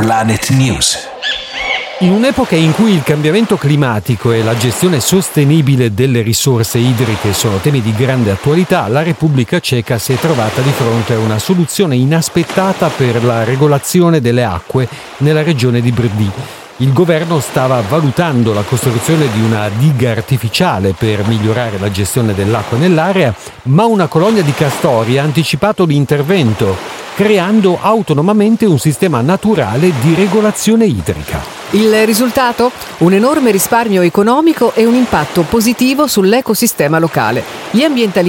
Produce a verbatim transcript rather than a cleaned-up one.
Planet News. In un'epoca in cui il cambiamento climatico e la gestione sostenibile delle risorse idriche sono temi di grande attualità, la Repubblica Ceca si è trovata di fronte a una soluzione inaspettata per la regolazione delle acque nella regione di Brdy. Il governo stava valutando la costruzione di una diga artificiale per migliorare la gestione dell'acqua nell'area, ma una colonia di castori ha anticipato l'intervento, creando autonomamente un sistema naturale di regolazione idrica. Il risultato? Un enorme risparmio economico e un impatto positivo sull'ecosistema locale. Gli ambientalisti